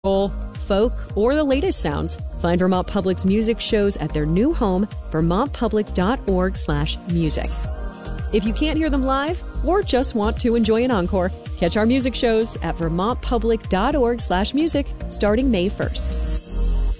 soul, folk, or the latest sounds. Find Vermont Public's music shows at their new home, vermontpublic.org/music. If you can't hear them live or just want to enjoy an encore, catch our music shows at vermontpublic.org/music starting May 1st.